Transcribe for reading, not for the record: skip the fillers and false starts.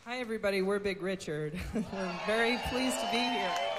Hi, everybody. We're Big Richard. We're very pleased to be here.